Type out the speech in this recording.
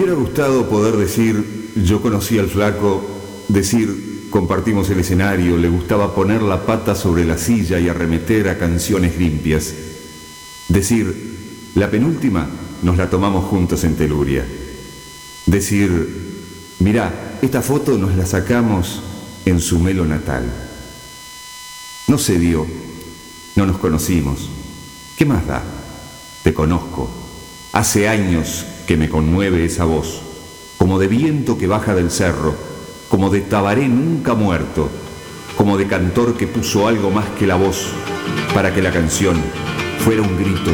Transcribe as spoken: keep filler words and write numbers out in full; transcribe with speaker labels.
Speaker 1: hubiera gustado poder decir, yo conocí al flaco, decir, compartimos el escenario, le gustaba poner la pata sobre la silla y arremeter a canciones limpias. Decir, la penúltima nos la tomamos juntos en Teluria. Decir, mirá, esta foto nos la sacamos en su Melo natal. No se dio, no nos conocimos. ¿Qué más da? Te conozco. Hace años que me conmueve esa voz, como de viento que baja del cerro, como de tabaré nunca muerto, como de cantor que puso algo más que la voz para que la canción fuera un grito